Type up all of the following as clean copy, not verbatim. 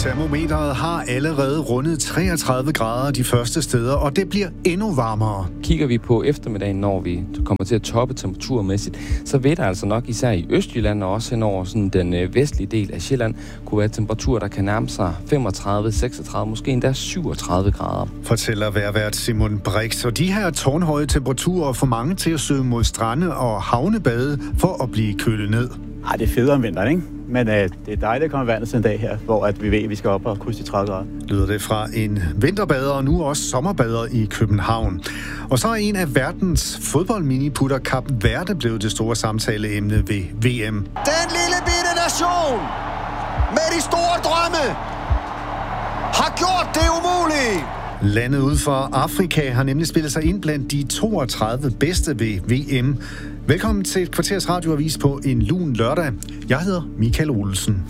Termometeret har allerede rundet 33 grader de første steder, og det bliver endnu varmere. Kigger vi på eftermiddagen, når vi kommer til at toppe temperaturmæssigt, så vil der altså nok især i Østjylland og også hen over sådan den vestlige del af Sjælland kunne være temperaturer, der kan nærme sig 35, 36, måske endda 37 grader. Fortæller vejrvært Simon Brix. Og de her tårnhøje temperaturer får mange til at søge mod strande og havnebade for at blive kølet ned. Ej, det er federe om vinteren, ikke? Men det er dejligt at komme i vandet sådan en dag her, hvor vi ved, at vi skal op og krydse de 30 grader. Lyder det fra en vinterbader og nu også sommerbader i København. Og så er en af verdens fodboldminiputter, Kap Verde, blevet det store samtaleemne ved VM. Den lille bitte nation med de store drømme har gjort det umulige. Landet ud for Afrika har nemlig spillet sig ind blandt de 32 bedste ved VM. Velkommen til et kvarters radioavis på en lun lørdag. Jeg hedder Michael Olsen.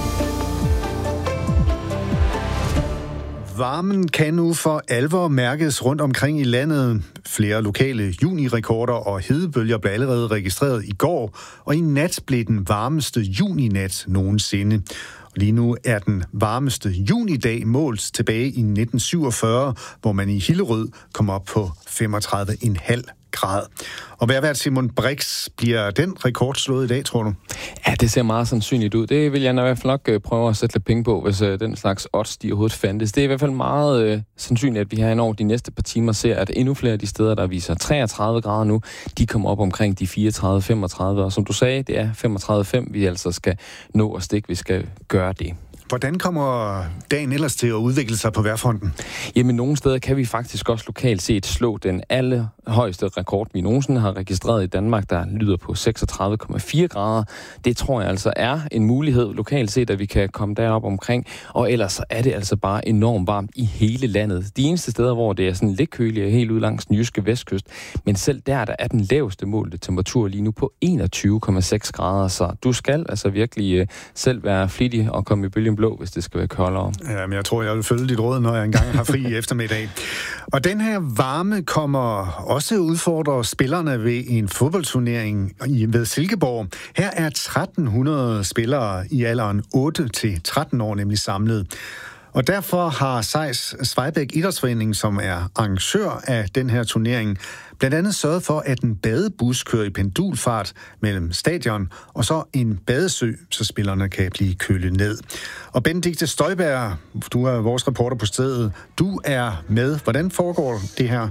Varmen kan nu for alvor mærkes rundt omkring i landet. Flere lokale junirekorder og hedebølger blev allerede registreret i går, og i nat blev den varmeste juninat nogensinde. Lige nu er den varmeste junidag målt tilbage i 1947, hvor man i Hillerød kom op på 35,5 grad. Og vejrvært Simon Brix, bliver den rekord slået i dag, tror du? Ja, det ser meget sandsynligt ud. Det vil jeg i hvert fald nok prøve at sætte lidt penge på, hvis den slags odds de overhovedet fandtes. Det er i hvert fald meget sandsynligt, at vi her over de næste par timer ser, at endnu flere af de steder, der viser 33 grader nu, de kommer op omkring de 34-35. Og som du sagde, det er 35,5, vi altså skal nå og stikke, vi skal gøre det. Hvordan kommer dagen ellers til at udvikle sig på vejrfronten? Jamen, nogle steder kan vi faktisk også lokalt set slå den allerhøjeste rekord, vi nogensinde har registreret i Danmark, der lyder på 36,4 grader. Det tror jeg altså er en mulighed lokalt set, at vi kan komme derop omkring. Og ellers er det altså bare enormt varmt i hele landet. De eneste steder, hvor det er sådan lidt køligt, er helt ud langs den jyske vestkyst. Men selv der er den laveste målte temperatur lige nu på 21,6 grader. Så du skal altså virkelig selv være flittig og komme i bølgen blå, hvis det skal være koldere. Ja, men jeg tror, jeg vil følge dit råd, når jeg engang har fri i eftermiddag. Og den her varme kommer også udfordre spillerne ved en fodboldturnering ved Silkeborg. Her er 1300 spillere i alderen 8-13 år nemlig samlet. Og derfor har Seis Svejbæk Idrætsforening, som er arrangør af den her turnering, blandt andet sørget for, at en badebus kører i pendulfart mellem stadion og så en badesø, så spillerne kan blive kølet ned. Og Benedikte Støjberg, du er vores reporter på stedet. Du er med. Hvordan foregår det her?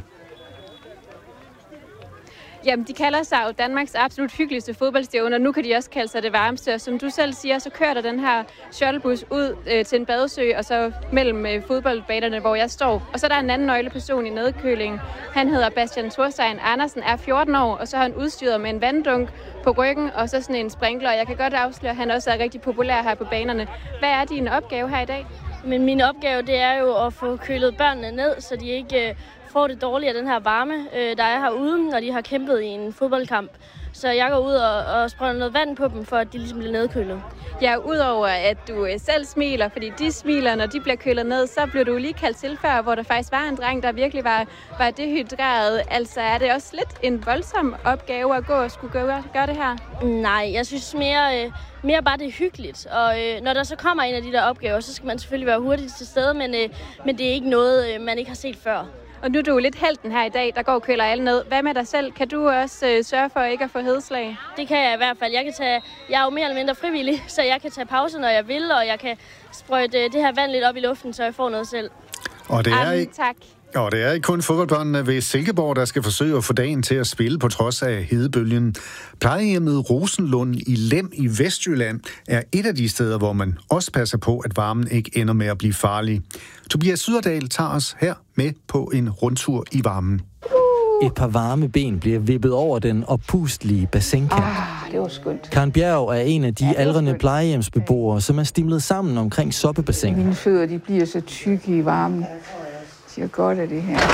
Jamen, de kalder sig jo Danmarks absolut hyggeligste fodboldstævne, og nu kan de også kalde sig det varmeste. Og som du selv siger, så kører der den her shuttlebus ud til en badesø, og så mellem fodboldbanerne, hvor jeg står. Og så er der en anden nøgleperson i nedkølingen. Han hedder Bastian Thorstein Andersen, er 14 år, og så har han udstyret med en vanddunk på ryggen, og så sådan en sprinkler. Jeg kan godt afsløre, at han også er rigtig populær her på banerne. Hvad er din opgave her i dag? Men min opgave, det er jo at få kølet børnene ned, så de ikke får det dårligt af den her varme, der er herude, når de har kæmpet i en fodboldkamp. Så jeg går ud og sprøjter noget vand på dem, for at de ligesom bliver nedkølet. Ja, udover at du selv smiler, fordi de smiler, når de bliver kølet ned, så blev du lige kaldt til før, hvor der faktisk var en dreng, der virkelig var dehydreret. Altså er det også lidt en voldsom opgave at gå og skulle gøre det her? Nej, jeg synes mere bare det er hyggeligt. Og når der så kommer en af de der opgaver, så skal man selvfølgelig være hurtigt til stede, men det er ikke noget, man ikke har set før. Og nu er du lidt helten her i dag, der går og køler alle ned. Hvad med dig selv? Kan du også sørge for ikke at få hedeslag? Det kan jeg i hvert fald. Jeg er jo mere eller mindre frivillig, så jeg kan tage pause, når jeg vil, og jeg kan sprøjte det her vand lidt op i luften, så jeg får noget selv. Og det er tak. Og det er ikke kun fodboldbørnene ved Silkeborg, der skal forsøge at få dagen til at spille på trods af hedebølgen. Plejehjemmet Rosenlund i Lem i Vestjylland er et af de steder, hvor man også passer på, at varmen ikke ender med at blive farlig. Tobias Syderdal tager os her med på en rundtur i varmen. Et par varme ben bliver vippet over den oppustelige bassinkant. Det var skønt. Karen Bjerg er en af de aldrende plejehjemsbeboere, som er stimlet sammen omkring soppebassinet. Mine fødder, de bliver så tykke i varmen. Det er godt af det her.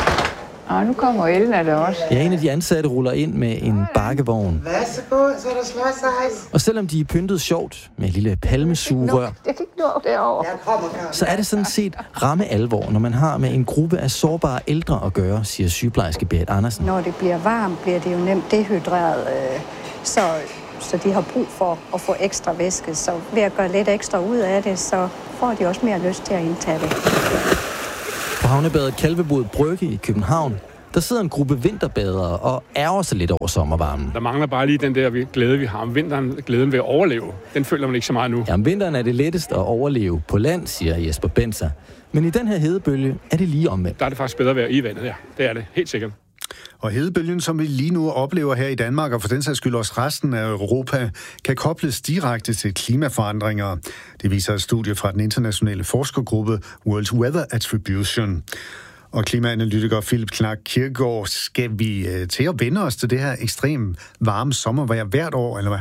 Nu kommer Elna der også. Ja, en af de ansatte ruller ind med en bakkevogn. Værsgo, så er der slåsejs. Og selvom de er pyntet sjovt med et lille palmesugerør, Jeg kan ikke nå derovre. så er det sådan set ramme alvor, når man har med en gruppe af sårbare ældre at gøre, siger sygeplejerske Berit Andersen. Når det bliver varmt, bliver det jo nemt dehydreret, så de har brug for at få ekstra væske. Så ved at gøre lidt ekstra ud af det, så får de også mere lyst til at indtage det. På havnebadet Kalvebod Brygge i København, der sidder en gruppe vinterbadere og ærger sig lidt over sommervarmen. Der mangler bare lige den der glæde, vi har om vinteren, glæden ved at overleve. Den føler man ikke så meget nu. Ja, om vinteren er det lettest at overleve på land, siger Jesper Benser. Men i den her hedebølge er det lige omvendt. Der er det faktisk bedre at være i vandet, ja. Det er det, helt sikkert. Og hedebølgen, som vi lige nu oplever her i Danmark, og for den sags skyld også resten af Europa, kan kobles direkte til klimaforandringer. Det viser et studie fra den internationale forskergruppe World Weather Attribution. Og klimaanalytiker Philip Knark Kirkegaard, skal vi til at vende os til det her ekstremt varme sommervejr hvert år, eller hvad?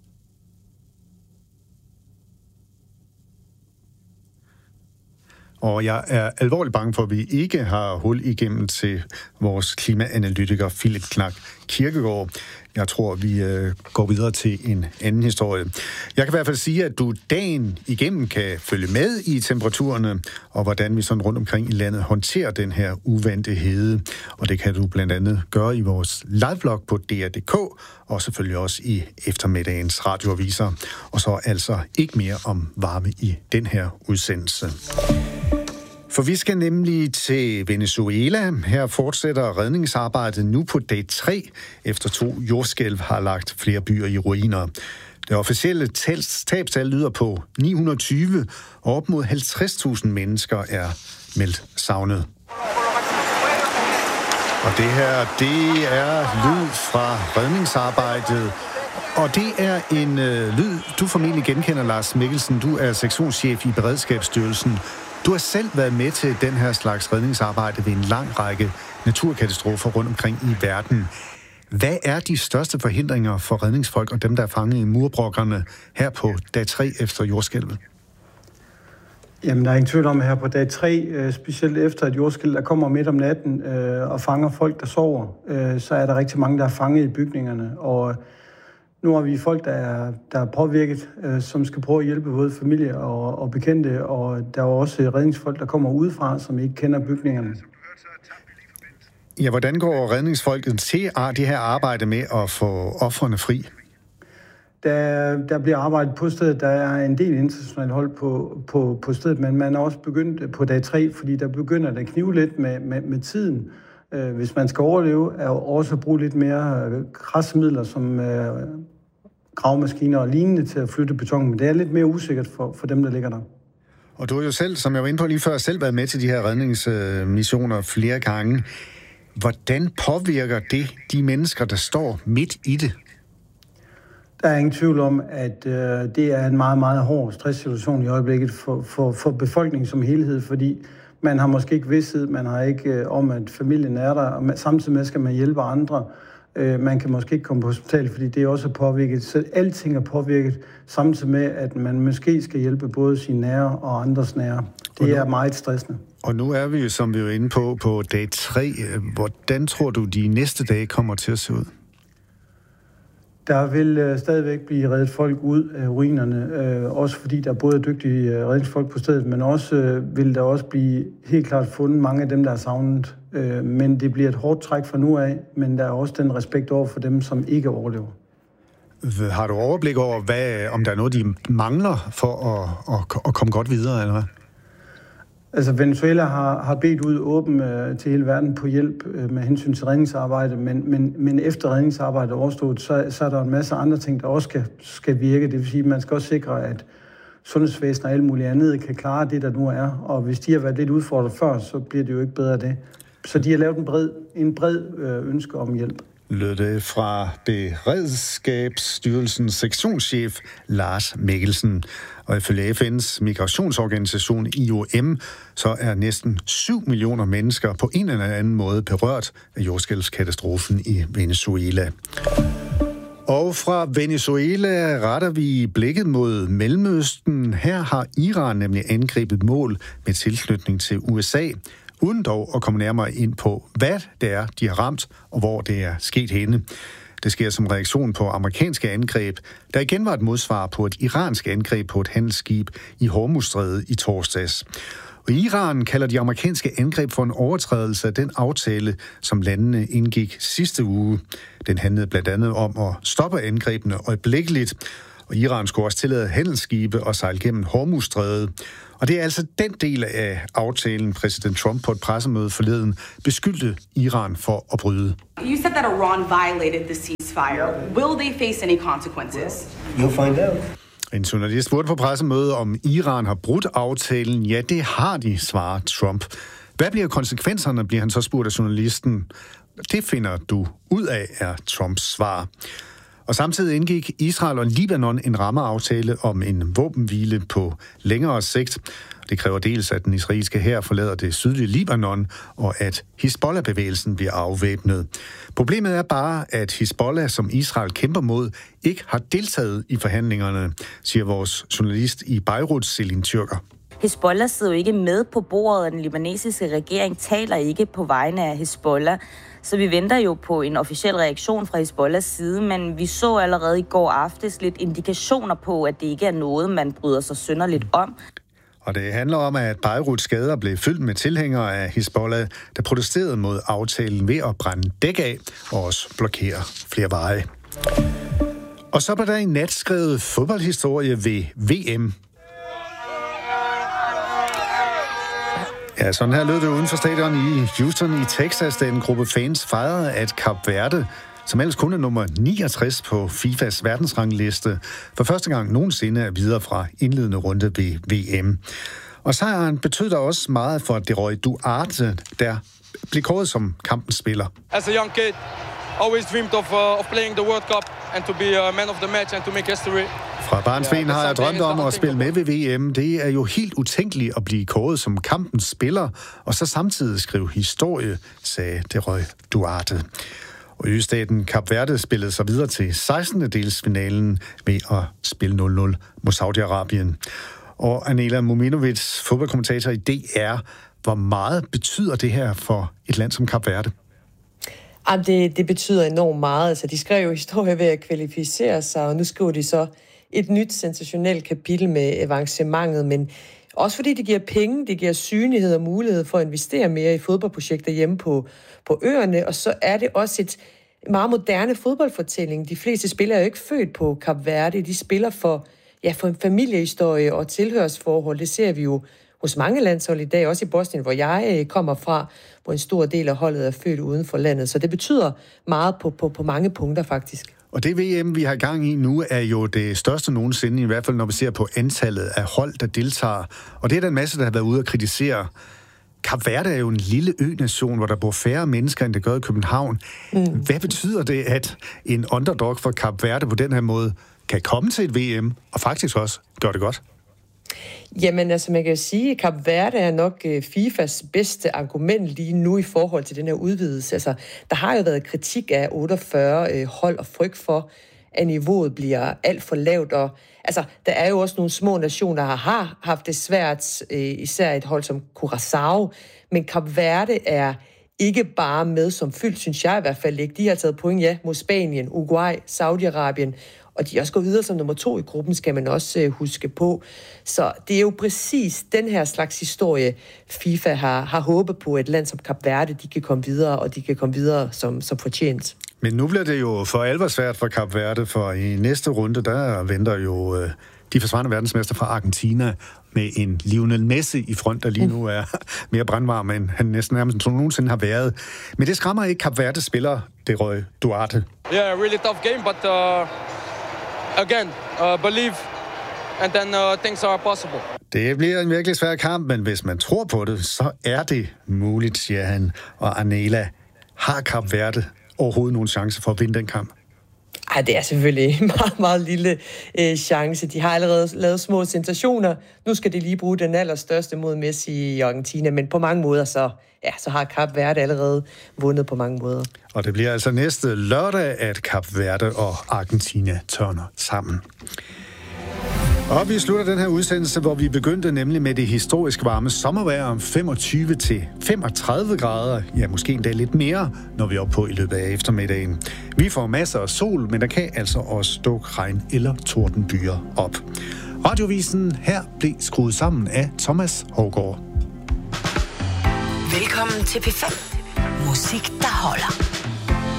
Og jeg er alvorligt bange for, at vi ikke har hul igennem til vores klimaanalytiker Philip Knark Kirkegaard. Jeg tror, vi går videre til en anden historie. Jeg kan i hvert fald sige, at du dagen igennem kan følge med i temperaturerne, og hvordan vi sådan rundt omkring i landet håndterer den her uvante hede. Og det kan du blandt andet gøre i vores liveblog på DR.dk, og selvfølgelig også i eftermiddagens radioaviser. Og så altså ikke mere om varme i den her udsendelse. For vi skal nemlig til Venezuela. Her fortsætter redningsarbejdet nu på dag 3, efter 2 jordskælv har lagt flere byer i ruiner. Det officielle tabstal lyder på 920, og op mod 50.000 mennesker er meldt savnet. Og det her, det er lyd fra redningsarbejdet. Og det er en lyd, du formentlig genkender, Lars Mikkelsen. Du er sektionschef i Beredskabsstyrelsen. Du har selv været med til den her slags redningsarbejde ved en lang række naturkatastrofer rundt omkring i verden. Hvad er de største forhindringer for redningsfolk og dem, der er fanget i murbrokkerne her på dag 3 efter jordskælvet? Jamen, der er ingen tvivl om, her på dag 3, specielt efter et jordskælv, der kommer midt om natten og fanger folk, der sover, så er der rigtig mange, der er fanget i bygningerne. Og nu har vi folk, der er påvirket, som skal prøve at hjælpe både familie og bekendte, og der er også redningsfolk, der kommer udefra, som ikke kender bygningerne. Ja, hvordan går redningsfolket til det her arbejde med at få ofrene fri? Der bliver arbejdet på stedet. Der er en del internationalt hold på stedet, men man er også begyndt på dag 3, fordi der begynder at knive lidt med tiden. Hvis man skal overleve, er også bruge lidt mere krassemidler som gravemaskiner og lignende til at flytte beton, men det er lidt mere usikkert for dem, der ligger der. Og du har jo selv, som jeg var inde på lige før, selv været med til de her redningsmissioner flere gange. Hvordan påvirker det de mennesker, der står midt i det? Der er ingen tvivl om, at det er en meget, meget hård stresssituation i øjeblikket for befolkningen som helhed, fordi man har måske ikke vidsthed, man har ikke om, at familien er der, og samtidig med skal man hjælpe andre. Man kan måske ikke komme på hospital, fordi det er også påvirket. Så alting er påvirket, samtidig med, at man måske skal hjælpe både sine nære og andres nære. Det er meget stressende. Og nu er vi, som vi er inde på dag 3. Hvordan tror du, de næste dage kommer til at se ud? Der vil stadigvæk blive reddet folk ud af ruinerne, også fordi der er både dygtige redningsfolk på stedet, men også vil der også blive helt klart fundet mange af dem, der er savnet. Men det bliver et hårdt træk fra nu af, men der er også den respekt over for dem, som ikke overlever. Har du overblik over, om der er noget, de mangler for at komme godt videre, eller hvad? Altså, Venezuela har bedt ud åben til hele verden på hjælp med hensyn til redningsarbejde, men efter redningsarbejdet er overstået, så er der en masse andre ting, der også skal virke. Det vil sige, at man skal også sikre, at sundhedsvæsen og alt muligt andet kan klare det, der nu er. Og hvis de har været lidt udfordret før, så bliver det jo ikke bedre af det. Så de har lavet en bred ønske om hjælp. Lød det fra Beredskabsstyrelsens sektionschef Lars Mikkelsen. Og ifølge FN's migrationsorganisation IOM, så er næsten 7 millioner mennesker på en eller anden måde berørt af jordskælvskatastrofen i Venezuela. Og fra Venezuela retter vi blikket mod Mellemøsten. Her har Iran nemlig angrebet mål med tilknytning til USA, uden dog at komme nærmere ind på, hvad det er, de har ramt, og hvor det er sket henne. Det sker som reaktion på amerikanske angreb, der igen var et modsvar på et iransk angreb på et handelsskib i Hormuzstrædet i torsdags. Og Iran kalder de amerikanske angreb for en overtrædelse af den aftale, som landene indgik sidste uge. Den handlede blandt andet om at stoppe angrebene øjeblikkeligt. Og Iran skulle også tillade handelsskibe og sejle gennem Hormuzstrædet. Og det er altså den del af aftalen, præsident Trump på et pressemøde forleden beskyldte Iran for at bryde. You said that Iran violated the ceasefire. Will they face any consequences? You'll find out. En journalist spurgte på pressemødet, om Iran har brudt aftalen. Ja, det har de, svarer Trump. Hvad bliver konsekvenserne, bliver han så spurgt af journalisten. Det finder du ud af, er Trumps svar. Og samtidig indgik Israel og Libanon en rammeaftale om en våbenhvile på længere sigt. Det kræver dels, at den israelske hær forlader det sydlige Libanon, og at Hizbollah-bevægelsen bliver afvæbnet. Problemet er bare, at Hizbollah, som Israel kæmper mod, ikke har deltaget i forhandlingerne, siger vores journalist i Beirut, Selin Tyrker. Hizbollah sidder jo ikke med på bordet, og den libanesiske regering taler ikke på vegne af Hizbollah. Så vi venter jo på en officiel reaktion fra Hizbollahs side, men vi så allerede i går aftes lidt indikationer på, at det ikke er noget, man bryder sig synderligt om. Og det handler om, at Beiruts gader blev fyldt med tilhængere af Hizbollah, der protesterede mod aftalen ved at brænde dæk af og også blokere flere veje. Og så var der en natskrevet fodboldhistorie ved VM. Ja, sådan her lød det uden for stadion i Houston i Texas, da en gruppe fans fejrede, at Kap Verde, som ellers kun er nummer 69 på FIFAs verdensrangliste, for første gang nogensinde er videre fra indledende runde ved VM. Og sejren betød der også meget for Leroy Duarte, der blev kåret som kampens spiller. As a young kid, always dreamed of playing the World Cup and to be a man of the match and to make history. Fra barnsben har jeg drømt om at spille med ved VM. Det er jo helt utænkeligt at blive kåret som kampens spiller, og så samtidig skrive historie, sagde Leroy Duarte. Og østaten Kap Verde spillede sig videre til 16. delsfinalen ved at spille 0-0 mod Saudi-Arabien. Og Anela Mominovic, fodboldkommentator i DR, hvor meget betyder det her for et land som Kap Verde? Det betyder enormt meget. Altså, de skrev jo historie ved at kvalificere sig, og nu skriver de så et nyt sensationelt kapitel med avancementet, men også fordi det giver penge, det giver synlighed og mulighed for at investere mere i fodboldprojekter hjemme på øerne, og så er det også et meget moderne fodboldfortælling. De fleste spillere er jo ikke født på Kap Verde, de spiller for en familiehistorie og tilhørsforhold. Det ser vi jo hos mange landshold i dag, også i Bosnien, hvor jeg kommer fra, hvor en stor del af holdet er født uden for landet. Så det betyder meget på mange punkter faktisk. Og det VM, vi har gang i nu, er jo det største nogensinde, i hvert fald når vi ser på antallet af hold, der deltager. Og det er der en masse, der har været ude at kritisere. Kap Verde er jo en lille ø-nation, hvor der bor færre mennesker, end det gør i København. Hvad betyder det, at en underdog for Kap Verde på den her måde kan komme til et VM, og faktisk også gøre det godt? Jamen, altså man kan sige, at Kap Verde er nok FIFAs bedste argument lige nu i forhold til den her udvidelse. Altså, der har jo været kritik af 48 hold og frygt for, at niveauet bliver alt for lavt. Og altså, der er jo også nogle små nationer, der har haft det svært, især et hold som Curaçao. Men Kap Verde er ikke bare med som fyldt, synes jeg i hvert fald ikke. De har taget point, mod Spanien, Uruguay, Saudi-Arabien, og de også går videre som nummer 2 i gruppen, skal man også huske på. Så det er jo præcis den her slags historie, FIFA har håbet på, et land som Kap Verde, de kan komme videre, og de kan komme videre som fortjent. Men nu bliver det jo for alvor svært for Kap Verde, for i næste runde, der venter jo de forsvarende verdensmester fra Argentina med en Lionel Messi i front, der lige nu er mere brandvarm, end han næsten nærmest nogensinde har været. Men det skræmmer ikke Kap Verdes spiller, Leroy Duarte. Yeah, really tough game, but again, believe, and then things are possible. Det bliver en virkelig svær kamp, men hvis man tror på det, så er det muligt, siger han. Og Anela, har Kap Verde overhovedet nogen chance for at vinde den kamp? Ej, det er selvfølgelig en meget, meget lille chance. De har allerede lavet små sensationer. Nu skal de lige bruge den allerstørste mod Messi i Argentina, men på mange måder så har Kap Verde allerede vundet på mange måder. Og det bliver altså næste lørdag, at Kap Verde og Argentina tørner sammen. Og vi slutter den her udsendelse, hvor vi begyndte nemlig med det historisk varme sommervejr om 25-35 grader. Ja, måske endda lidt mere, når vi er oppe på i løbet af eftermiddagen. Vi får masser af sol, men der kan altså også dukke regn eller tordenbyer op. Radiovisen her blev skruet sammen af Thomas Hougaard. Velkommen til P5. Musik, der holder.